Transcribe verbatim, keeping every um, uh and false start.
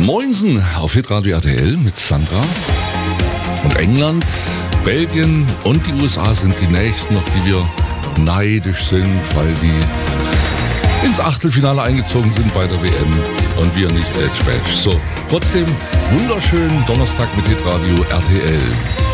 Moinsen auf Hitradio R T L mit Sandra. Und England, Belgien und die U S A sind die nächsten, auf die wir neidisch sind, weil die ins Achtelfinale eingezogen sind bei der W M und wir nicht Edge Badge. So, trotzdem wunderschönen Donnerstag mit Hitradio R T L.